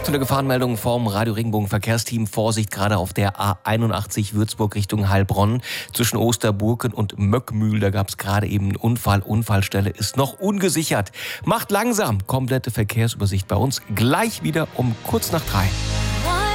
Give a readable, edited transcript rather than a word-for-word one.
Aktuelle Gefahrenmeldung vom Radio Regenbogen Verkehrsteam. Vorsicht gerade auf der A81 Würzburg Richtung Heilbronn. Zwischen Osterburken und Möckmühl, da gab es gerade eben einen Unfall. Unfallstelle ist noch ungesichert. Macht langsam. Komplette Verkehrsübersicht bei uns gleich wieder um kurz nach 3.